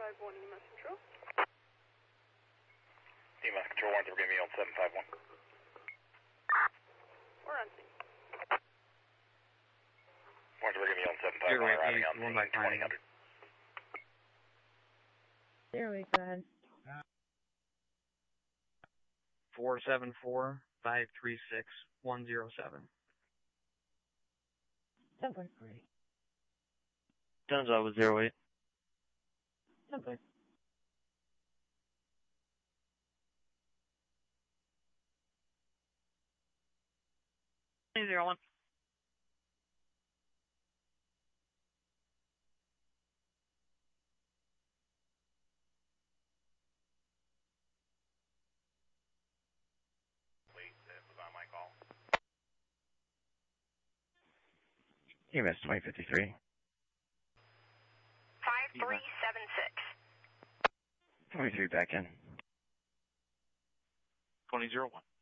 751 EMS Control. EMS Control, warrants are going to be on 751. We're on scene. Warrants are going to be on 751, arriving on scene 2000. 08, go ahead. 474-536-107. 10.3. Turns out it was 08. 10.3. Zero one. Wait, that was on my call. EMS 2053. 5376. 23 back in. 2001.